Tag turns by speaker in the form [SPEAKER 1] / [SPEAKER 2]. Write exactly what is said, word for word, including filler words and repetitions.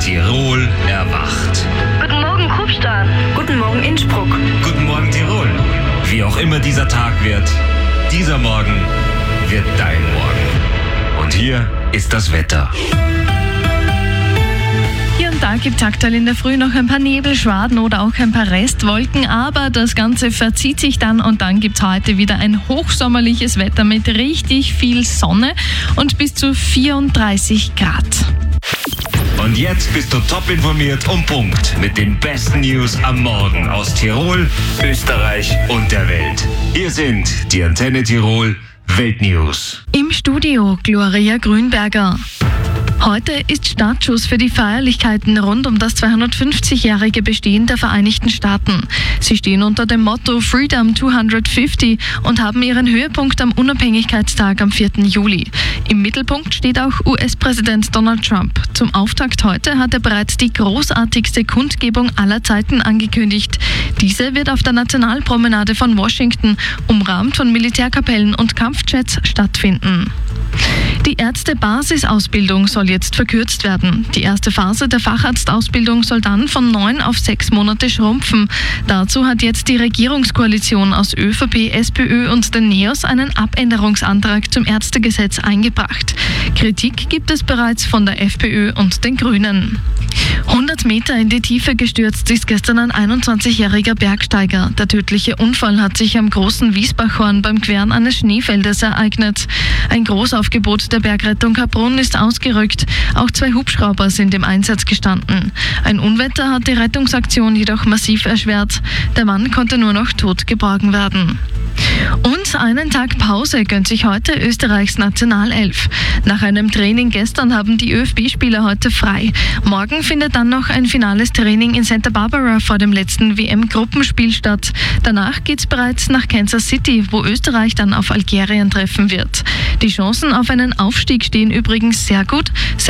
[SPEAKER 1] Tirol erwacht.
[SPEAKER 2] Guten Morgen, Kufstein.
[SPEAKER 3] Guten Morgen, Innsbruck.
[SPEAKER 1] Guten Morgen, Tirol. Wie auch immer dieser Tag wird, dieser Morgen wird dein Morgen. Und hier ist das Wetter.
[SPEAKER 4] Hier und da gibt es aktuell in der Früh noch ein paar Nebelschwaden oder auch ein paar Restwolken, aber das Ganze verzieht sich dann und dann gibt es heute wieder ein hochsommerliches Wetter mit richtig viel Sonne und bis zu vierunddreißig Grad.
[SPEAKER 1] Und jetzt bist du top informiert und Punkt mit den besten News am Morgen aus Tirol, Österreich und der Welt. Hier sind die Antenne Tirol Weltnews.
[SPEAKER 4] Im Studio Gloria Grünberger. Heute ist Startschuss für die Feierlichkeiten rund um das zweihundertfünfzigjährige Bestehen der Vereinigten Staaten. Sie stehen unter dem Motto Freedom zweihundertfünfzig und haben ihren Höhepunkt am Unabhängigkeitstag am vierten Juli. Im Mittelpunkt steht auch U S-Präsident Donald Trump. Zum Auftakt heute hat er bereits die großartigste Kundgebung aller Zeiten angekündigt. Diese wird auf der Nationalpromenade von Washington, umrahmt von Militärkapellen und Kampfjets, stattfinden. Die Ärzte-Basisausbildung soll jetzt verkürzt werden. Die erste Phase der Facharztausbildung soll dann von neun auf sechs Monate schrumpfen. Dazu hat jetzt die Regierungskoalition aus ÖVP, SPÖ und den NEOS einen Abänderungsantrag zum Ärztegesetz eingebracht. Kritik gibt es bereits von der FPÖ und den Grünen. hundert Meter in die Tiefe gestürzt ist gestern ein einundzwanzigjähriger Bergsteiger. Der tödliche Unfall hat sich am großen Wiesbachhorn beim Queren eines Schneefeldes ereignet. Ein Großaufgebot der Bergrettung Kaprun ist ausgerückt. Auch zwei Hubschrauber sind im Einsatz gestanden. Ein Unwetter hat die Rettungsaktion jedoch massiv erschwert. Der Mann konnte nur noch tot geborgen werden. Und einen Tag Pause gönnt sich heute Österreichs Nationalelf. Nach einem Training gestern haben die ÖFB-Spieler heute frei. Morgen findet dann noch ein finales Training in Santa Barbara vor dem letzten W M-Gruppenspiel statt. Danach geht's bereits nach Kansas City, wo Österreich dann auf Algerien treffen wird. Die Chancen auf einen Aufstieg stehen übrigens sehr gut.